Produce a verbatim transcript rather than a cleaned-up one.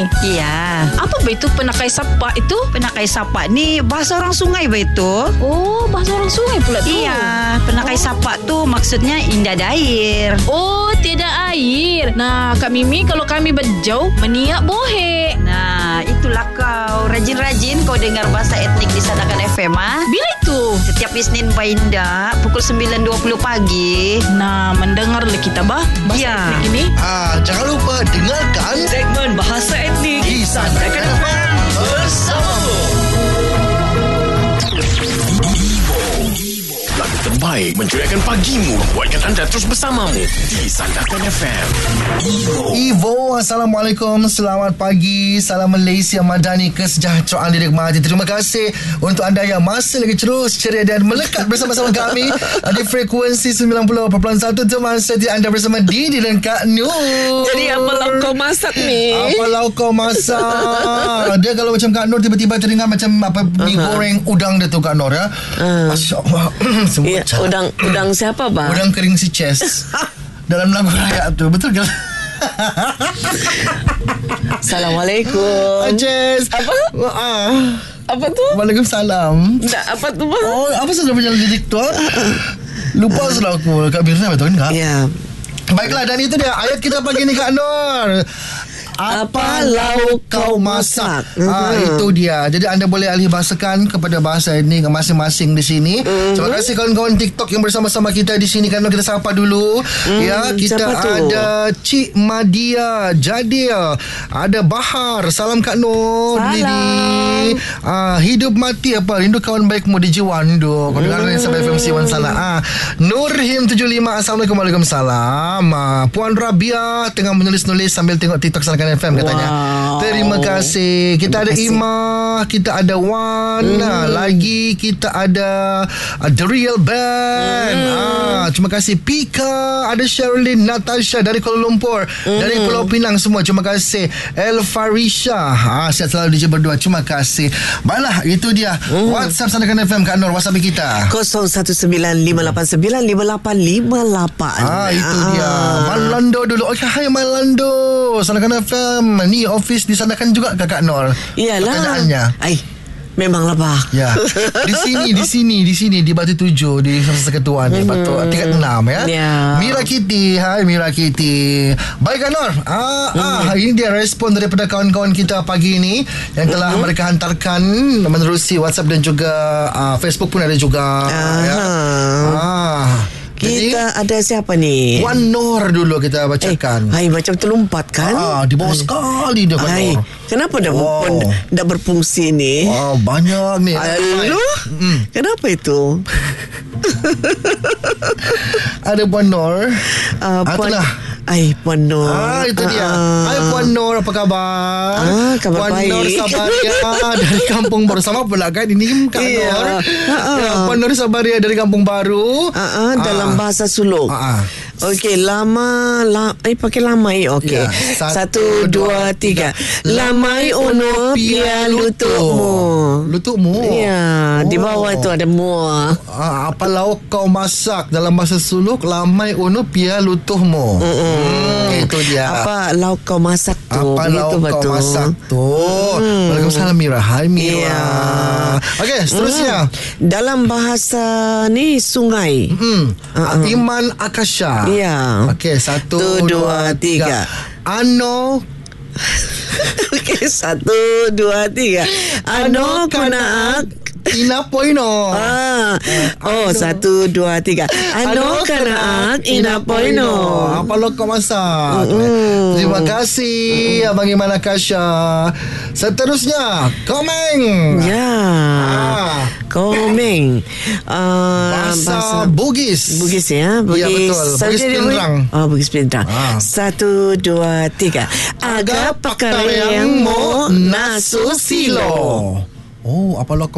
Iya. Apa ba itu penakai sapa itu? Penakai sapa ni bahasa orang sungai ba itu? Oh, bahasa orang sungai pula tu. Iya, penakai oh. sapa tu maksudnya indah ada air. Oh, tiada air. Nah, Kak Mimi, kalau kami berjauh meniak bohe. Nah, itulah kau. Rajin-rajin kau dengar bahasa etnik di Sandakan F M ah. Bila itu? Setiap Isnin Bainda pukul sembilan dua puluh pagi. Nah, mendengarlah kita bah bahasa ya. etnik ini. Ah, jangan lupa dengarkan segmen bahasa etnik di Sandakan F M bersamamu. Lagu terbaik mencuriakan pagimu, buatkan anda terus bersamamu di Sandakan F M. Ivo, Assalamualaikum, selamat pagi, salam Malaysia Madani, kesejahteraan dinikmati. Terima kasih untuk anda yang masih lagi terus ceria dan melekat bersama-sama kami di frekuensi sembilan puluh perpuluhan satu. Teman setia anda bersama Didi dan Kak Nur. Jadi apa lauk kau masak ni? Apa lauk kau masak? Dia kalau macam Kak Nur tiba-tiba teringat macam apa mi uh-huh. goreng udang dia tu Kak Nur ya. Uh. Masya Allah. Ya, udang udang siapa bang? Udang kering si Chess. Dalam lagu rakyat tu. Betul ke? Assalamualaikum. Chess. Apa? Uh, apa tu? Waalaikumsalam. Tak, apa tu bang? Oh, apa sudah punya diktor? Lupa sudah aku. Kak Mirna betul kan? Ya. Baiklah, dan itu dia ayat kita pagi ni Kak Nur. Apa lauk kau masak? Mm-hmm. Ah, itu dia. Jadi anda boleh alih bahasakan kepada bahasa ini masing-masing di sini. Mm-hmm. Terima kasih kawan-kawan TikTok yang bersama-sama kita di sini. Karena kita sapa dulu. Mm, ya, kita ada Cik Madia Jadil, ada Bahar. Salam Kak Nur. Salam. Ah, hidup mati apa? Rindu kawan baikmu di jiwa rindu. Kau dengar ni sampai F M C Wan Sana. Ah, Nurhim tujuh lima. Assalamualaikum. Waalaikumsalam. Ah, Puan Rabia tengah menulis-nulis sambil tengok TikTok Sandakan F M katanya. Wow. Terima kasih. Kita Terima ada kasih. Imah, kita ada Wan, mm. lagi kita ada uh, The Real Band. Mm. Ah, terima kasih Pika, ada Sherilyn, Natasha dari Kuala Lumpur, mm. dari Pulau Pinang semua. Terima kasih. El Farisha. Ah, sihat selalu D J berdua. Terima kasih. Baiklah, itu dia. Mm. WhatsApp Sandakan F M Kak Nur, WhatsApp kita kosong satu sembilan lima lapan sembilan lima lapan lima lapan. Ah, itu ah. dia. Malando dulu. Okey, hai Malando. Sandakan F M ni office di Sandakan juga Kakak Nur. Iyalah. Pertanyaannya. Ai, memanglah bah. Ya. Di sini, di sini, di sini di Batu Tujuh di Semasa Ketuan ni, Batu tingkat enam ya. Ya. Mira Kitty, hai Mira Kitty. Baik Kak Nur. Ah, hmm. ah, ini dia respon daripada kawan-kawan kita pagi ini yang telah hmm. mereka hantarkan menerusi WhatsApp dan juga uh, Facebook pun ada juga. Aha. Ya. Ah. Kita Jadi, ada siapa ni? Wan Nur dulu kita bacakan. Eh, hai, macam terlumpat kan? Ah, di bawah sekali dia Wan Nur. Kenapa dah wow. dah berfungsi ni? Oh, banyak ni. Aduh. Mm. Kenapa itu? Ada Puan Nur. Uh, Puan Itulah. Ai, Puan Nur. Ah, itu dia. Uh, Hai Puan Nur, apa khabar? Ah, khabar Puan baik. Nur Sabaria dari Kampung Baru. Sama pula kan? Ini Kak yeah. Nur. Uh-uh. Ya, Puan Nur Sabaria dari Kampung Baru. Uh-uh, dalam uh. bahasa Suluk. Uh-uh. Okey, lama la, eh pakai lamai. Okey. Yeah. Satu, Satu, dua, tiga. Lamai ono pia lututmu. Lututmu? Ya, oh. Di bawah tu ada mua. Uh, apa lauk kau masak dalam bahasa Suluk? Lamai ono pia lututmu. Mm-mm. Hmm, itu dia. Apa lauk kau masak tu? Apa lauk betul. kau masak tu? Hmm. Waalaikumsalam Mira. Hai Mira. Yeah. Okey, seterusnya. Hmm. Dalam bahasa ni sungai. Hmm. Uh-uh. Iman Akasha. Ya. Yeah. Okey, satu, satu, dua, dua, tiga. Ano. Okey, satu, dua, tiga. Ano kanaak. Ina poino. Ah. Oh, satu, dua, tiga. Ano kanaak ina poino. Apa lo kau masak? Mm. Terima kasih mm. Abang Iman Akasha. Seterusnya Komeng. Ya. Ah. Komeng. Uh, bahasa, bahasa Bugis. Bugis ya. Bugis. Ya betul. Bugis Pindrang. Oh, Bugis Pindrang. Ah. Satu, dua, tiga. Aga pakar yang mo nasu silo. Oh, apa lo